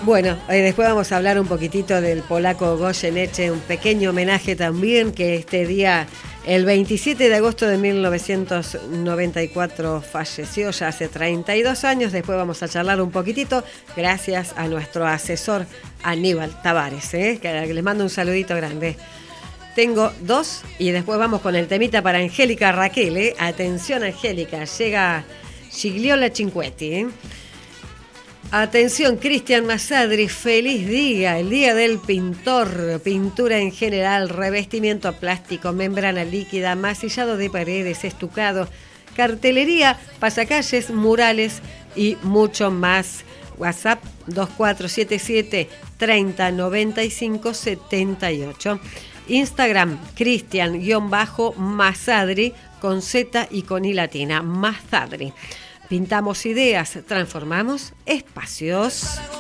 Bueno, después vamos a hablar un poquitito del polaco Goyeneche, un pequeño homenaje también que este día, el 27 de agosto de 1994, falleció ya hace 32 años. Después vamos a charlar un poquitito, gracias a nuestro asesor Aníbal Tavares, que les mando un saludito grande. Tengo dos y después vamos con el temita para Angélica Raquel. Atención, Angélica, llega Gigliola Cinquetti. Atención, Cristian Masadri, feliz día, el día del pintor, pintura en general, revestimiento plástico, membrana líquida, masillado de paredes, estucado, cartelería, pasacalles, murales y mucho más. WhatsApp 2477 30 95 78. Instagram Cristian-Masadri con Z y con I latina, Masadri. Pintamos ideas, transformamos espacios.